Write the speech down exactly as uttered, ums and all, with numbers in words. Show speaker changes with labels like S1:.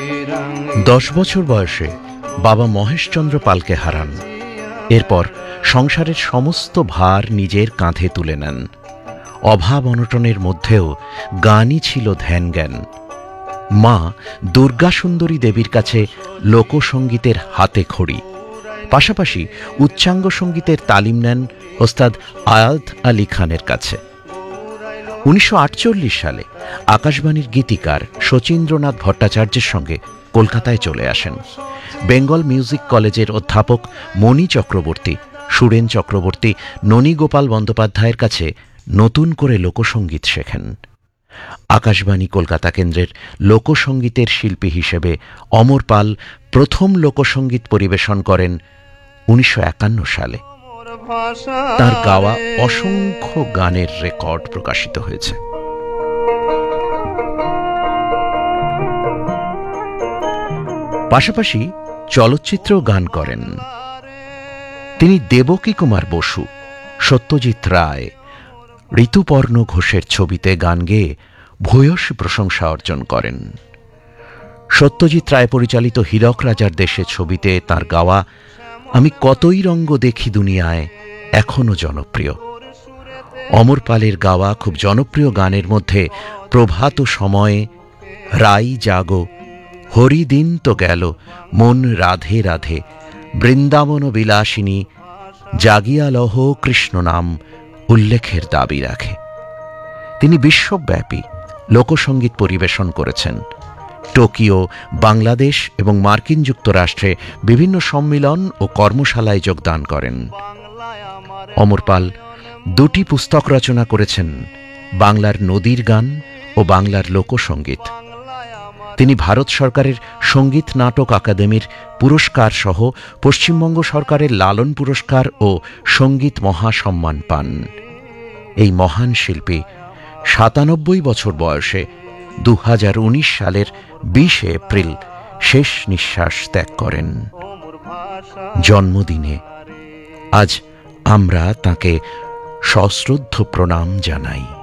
S1: দশ বছর বয়সে বাবা মহেশচন্দ্র পালকে হারান। এরপর সংসারের সমস্ত ভার নিজের কাঁধে তুলে নেন। অভাব অনটনের মধ্যেও গানই ছিল ধ্যান জ্ঞান। মা দুর্গা সুন্দরী দেবীর কাছে লোকসঙ্গীতের হাতে খড়ি, পাশাপাশি উচ্চাঙ্গ সঙ্গীতের তালিম নেন ওস্তাদ আয়াদ আলী খানের কাছে। উনিশশো আটচল্লিশ সালে আকাশবাণীর গীতিকার শচীন্দ্রনাথ ভট্টাচার্যের সঙ্গে কলকাতায় চলে আসেন। বেঙ্গল মিউজিক কলেজের অধ্যাপক মণি চক্রবর্তী, সুরেন চক্রবর্তী, ননী গোপাল বন্দ্যোপাধ্যায়ের কাছে নতুন করে লোকসঙ্গীত শেখেন। আকাশবাণী কলকাতা কেন্দ্রের লোকসঙ্গীতের শিল্পী হিসেবে অমর পাল প্রথম লোকসঙ্গীত পরিবেশন করেন উনিশশো একান্ন সালে। তার গাওয়া অসংখ্য গানের রেকর্ড প্রকাশিত হয়েছে। পাশাপাশি চলচ্চিত্র গান করেন। তিনি দেবকী কুমার বসু, সত্যজিৎ রায়, ঋতুপর্ণ ঘোষের ছবিতে গান গেয়ে ভূয়সী প্রশংসা অর্জন করেন। সত্যজিৎ রায় পরিচালিত হীরক রাজার দেশে ছবিতে তার গাওয়া আমি কতই রঙ্গ দেখি দুনিয়ায় এখনো জনপ্রিয়। অমর পালের গাওয়া খুব জনপ্রিয় গানের মধ্যে প্রভাত সময়ে, রাই জাগো, হরিদিন তো গেল, মন রাধে রাধে, বৃন্দাবন বিলাসিনী, জাগিয়া লহ কৃষ্ণ নাম উল্লেখের দাবি রাখে। তিনি বিশ্বব্যাপী লোকসঙ্গীত পরিবেশন করেছেন। টোকিও, বাংলাদেশ এবং মার্কিন যুক্তরাষ্ট্রে বিভিন্ন সম্মিলন ও কর্মশালায় যোগদান করেন। অমর পাল দুটি পুস্তক রচনা করেছেন, বাংলার নদীর গান ও বাংলার লোকসঙ্গীত। তিনি ভারত সরকারের সঙ্গীত নাটক আকাদেমির পুরস্কার সহ পশ্চিমবঙ্গ সরকারের লালন পুরস্কার ও সঙ্গীত মহাসম্মান পান। এই মহান শিল্পী সাতানব্বই বছর বয়সে দু হাজার উনিশ সালের বিশে এপ্রিল শেষ নিঃশ্বাস ত্যাগ করেন। জন্মদিনে আজ আমরা তাঁকে সশ্রদ্ধ প্রণাম জানাই।